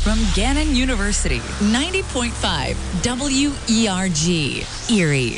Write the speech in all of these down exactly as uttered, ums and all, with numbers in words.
from Gannon University, ninety point five W E R G, Erie.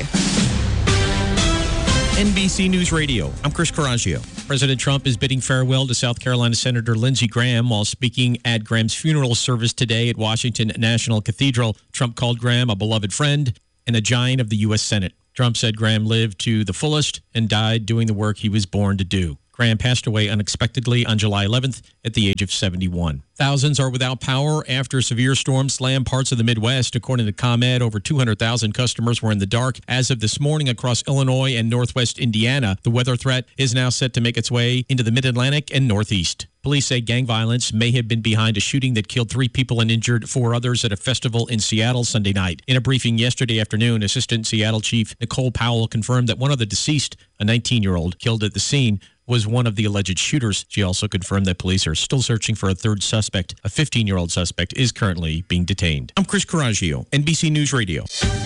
N B C News Radio. I'm Chris Coraggio. President Trump is bidding farewell to South Carolina Senator Lindsey Graham while speaking at Graham's funeral service today at Washington National Cathedral. Trump called Graham a beloved friend and a giant of the U S Senate. Trump said Graham lived to the fullest and died doing the work he was born to do. Graham passed away unexpectedly on July eleventh at the age of seventy-one. Thousands are without power after a severe storm slammed parts of the Midwest. According to ComEd, over two hundred thousand customers were in the dark as of this morning across Illinois and northwest Indiana. The weather threat is now set to make its way into the Mid-Atlantic and Northeast. Police say gang violence may have been behind a shooting that killed three people and injured four others at a festival in Seattle Sunday night. In a briefing yesterday afternoon, Assistant Seattle Chief Nicole Powell confirmed that one of the deceased, a nineteen-year-old, killed at the scene, was one of the alleged shooters. She also confirmed that police are still searching for a third suspect. A fifteen-year-old suspect is currently being detained. I'm Chris Coraggio, N B C News Radio.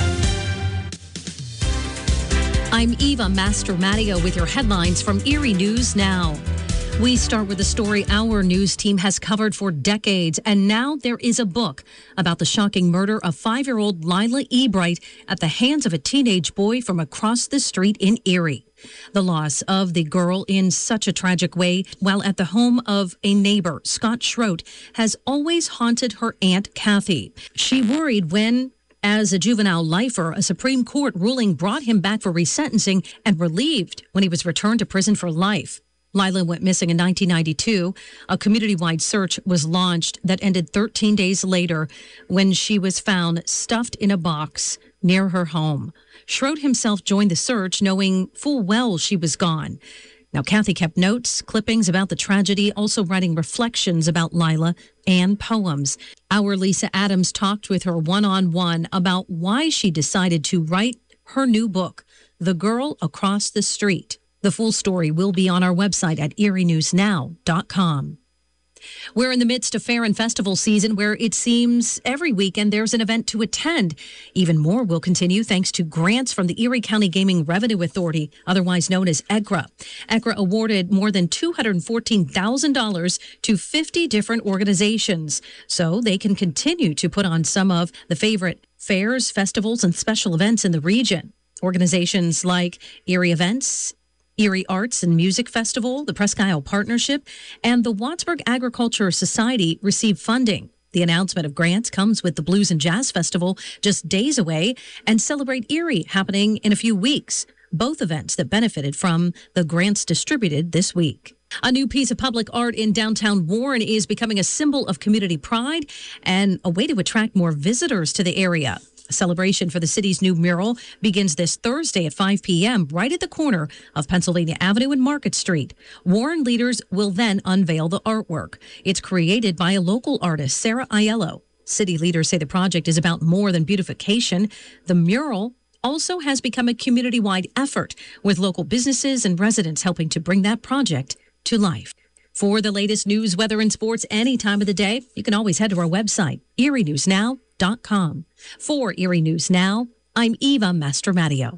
I'm Eva Mastromattio with your headlines from Erie News Now. We start with a story our news team has covered for decades, and now there is a book about the shocking murder of five-year-old Lila Ebright at the hands of a teenage boy from across the street in Erie. The loss of the girl in such a tragic way while at the home of a neighbor, Scott Schroet, has always haunted her Aunt Kathy. She worried when, as a juvenile lifer, a Supreme Court ruling brought him back for resentencing, and relieved when he was returned to prison for life. Lila went missing in nineteen ninety-two. A community-wide search was launched that ended thirteen days later when she was found stuffed in a box near her home. Schroet himself joined the search, knowing full well she was gone. Now, Kathy kept notes, clippings about the tragedy, also writing reflections about Lila and poems. Our Lisa Adams talked with her one-on-one about why she decided to write her new book, The Girl Across the Street. The full story will be on our website at erie news now dot com. We're in the midst of fair and festival season where it seems every weekend there's an event to attend. Even more will continue thanks to grants from the Erie County Gaming Revenue Authority, otherwise known as E G R A. E G R A awarded more than two hundred fourteen thousand dollars to fifty different organizations, so they can continue to put on some of the favorite fairs, festivals, and special events in the region. Organizations like Erie Events, Erie Arts and Music Festival, the Presque Isle Partnership, and the Wattsburg Agriculture Society received funding. The announcement of grants comes with the Blues and Jazz Festival just days away and Celebrate Erie happening in a few weeks, both events that benefited from the grants distributed this week. A new piece of public art in downtown Warren is becoming a symbol of community pride and a way to attract more visitors to the area. A celebration for the city's new mural begins this Thursday at five p.m. right at the corner of Pennsylvania Avenue and Market Street. Warren leaders will then unveil the artwork. It's created by a local artist, Sarah Aiello. City leaders say the project is about more than beautification. The mural also has become a community-wide effort, with local businesses and residents helping to bring that project to life. For the latest news, weather, and sports any time of the day, you can always head to our website, erie news now dot com. For Erie News Now, I'm Eva Mastromattio.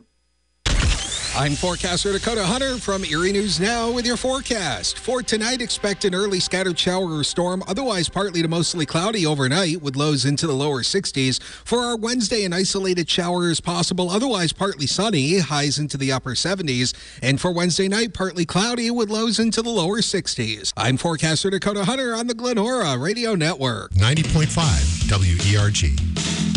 I'm forecaster Dakota Hunter from Erie News Now with your forecast. For tonight, expect an early scattered shower or storm, otherwise partly to mostly cloudy overnight with lows into the lower sixties. For our Wednesday, an isolated shower is possible, otherwise partly sunny, highs into the upper seventies. And for Wednesday night, partly cloudy with lows into the lower sixties. I'm forecaster Dakota Hunter on the Glenora Radio Network. ninety point five W E R G.